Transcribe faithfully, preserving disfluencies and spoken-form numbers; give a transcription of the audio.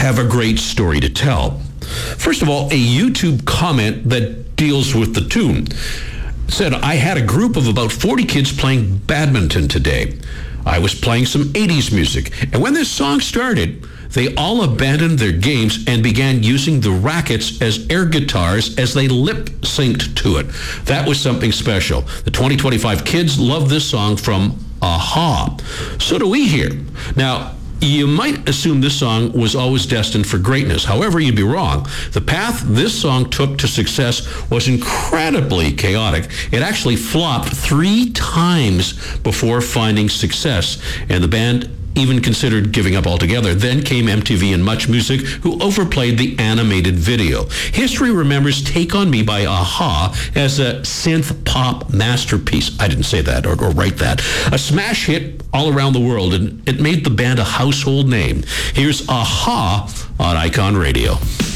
have a great story to tell. First of all, a YouTube comment that deals with the tune said, I had a group of about forty kids playing badminton today. I was playing some eighties music, and when this song started, they all abandoned their games and began using the rackets as air guitars as they lip-synced to it. That was something special. The twenty twenty-five kids love this song from a-ha. So do we here. Now, you might assume this song was always destined for greatness. However, you'd be wrong. The path this song took to success was incredibly chaotic. It actually flopped three times before finding success, and the band even considered giving up altogether. Then came M T V and Much Music, who overplayed the animated video. History remembers Take On Me by a-ha as a synth pop masterpiece. I didn't say that or, or write that. A smash hit all around the world, and it made the band a household name. Here's a-ha on Icon Radio.